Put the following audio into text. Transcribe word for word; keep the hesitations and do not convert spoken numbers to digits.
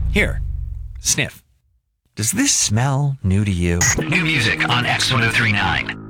Here, sniff. Does this smell new to you? New music on X ten thirty-nine.